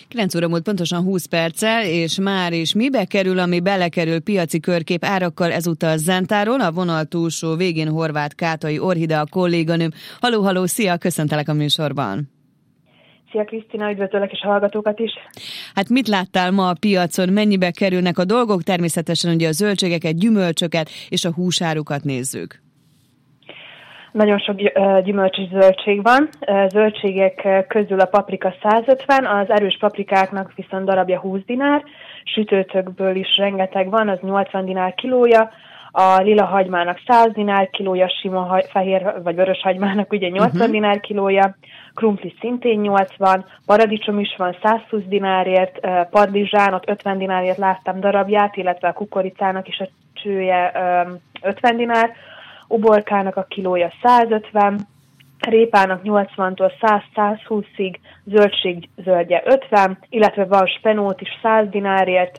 9 óra múlt pontosan 20 perccel, és már is mibe kerül, ami belekerül piaci körkép árakkal ezúttal Zentáról, a vonal túlsó végén Horváth Kátai Orhidea kolléganőm. Halló, szia, köszöntelek a műsorban. Szia Krisztina, üdvözöllek és a hallgatókat is. Hát mit láttál ma a piacon, mennyibe kerülnek a dolgok? Természetesen ugye a zöldségeket, gyümölcsöket és a húsárukat nézzük. Nagyon sok gyümölcs és zöldség van. Zöldségek közül a paprika 150, az erős paprikáknak viszont darabja 20 dinár, sütőtökből is rengeteg van, az 80 dinár kilója, a lila hagymának 100 dinár kilója, sima fehér vagy vörös hagymának ugye 80 dinár kilója, krumpli szintén 80, paradicsom is van 120 dinárért, padlizsánot 50 dinárért láttam darabját, illetve a kukoricának is a csője 50 dinár, uborkának a kilója 150, répának 80-tól 100-120-ig, zöldje 50, illetve van spenót is 100 dinárért,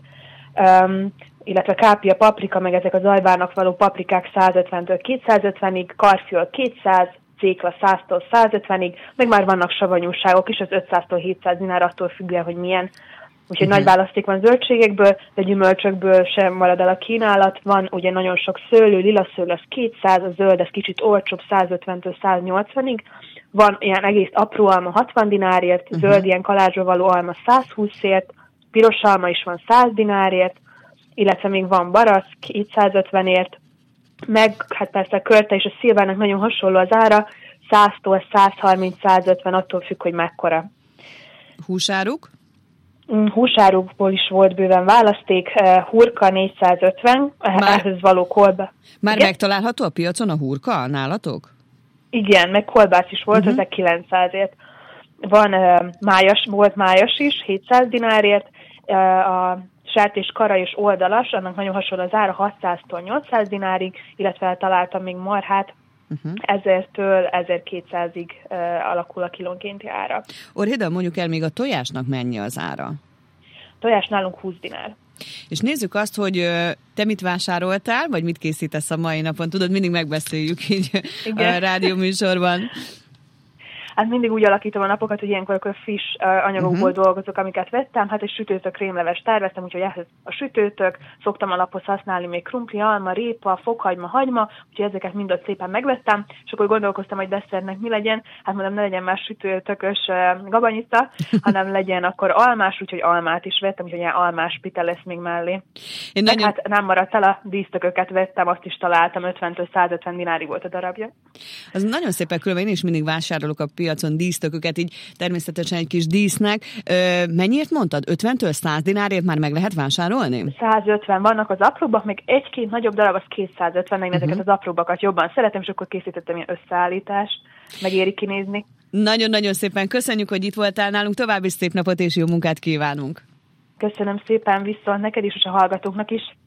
illetve kápia, paprika, meg ezek az ajvának való paprikák 150-től 250-ig, karfiol 200, cékla 100-tól 150-ig, meg már vannak savanyúságok is, az 500-tól 700 dinár attól függően, hogy milyen. Úgyhogy nagy választék van zöldségekből, de gyümölcsökből sem marad el a kínálat. Van ugye nagyon sok szőlő, lila szőlő, az 200, a zöld, ez kicsit olcsóbb, 150-től 180-ig. Van ilyen egész apró alma 60 dinárért, zöld ilyen kalázsra való alma 120-ért, piros alma is van 100 dinárért, illetve még van barack 250-ért, meg hát persze a körte és a szilvának nagyon hasonló az ára, 100-tól 130-150, attól függ, hogy mekkora. Húsáruk? Húsárukból is volt bőven választék, hurka 450, ehhez való kolbász. Már megtalálható a piacon a hurka nálatok? Igen, meg kolbász is volt, ezek 900-ért. Van volt májas is, 700 dinárért, a sertés kara és oldalas, annak nagyon hasonló az ára 600-tól 800 dinárig, illetve találtam még marhát, 1000-től 1200-ig alakul a kilónkénti ára. Orhidea, mondjuk el még a tojásnak mennyi az ára? A tojás nálunk 20 dinár. És nézzük azt, hogy te mit vásároltál, vagy mit készítesz a mai napon? Tudod, mindig megbeszéljük így a rádióműsorban. Hát mindig úgy alakítom a napokat, hogy ilyenkor akkor friss anyagokból dolgozok, amiket vettem. Hát egy sütőtök krémleves terveztem, úgyhogy ehhez a sütőtök, szoktam alaphoz használni még krumpli, alma, répa, fokhagyma, hagyma, úgyhogy ezeket mind ott szépen megvettem, és akkor gondolkoztam, hogy desszertnek mi legyen. Hát mondom, ne legyen már sütőtökös gabanyita, hanem legyen akkor almás, úgyhogy almát is vettem, úgyhogy ilyen almás pite lesz még mellé. Hát nem maradt el, a dísztököket vettem, azt is találtam, 50-től 150 dinárig volt a darabja. Az nagyon szépen különben, én is mindig vásárolok a piacon dísztököket, így természetesen egy kis dísznek. Mennyiért mondtad? 50-től 100 dinárért már meg lehet vásárolni? 150 vannak az apróbbak, még egy-két nagyobb darab az 250, meg ezeket az apróbbakat jobban szeretem, és akkor készítettem ilyen összeállítást, megéri kinézni. Nagyon-nagyon szépen köszönjük, hogy itt voltál nálunk, további szép napot és jó munkát kívánunk! Köszönöm szépen, viszont neked is, és a hallgatóknak is!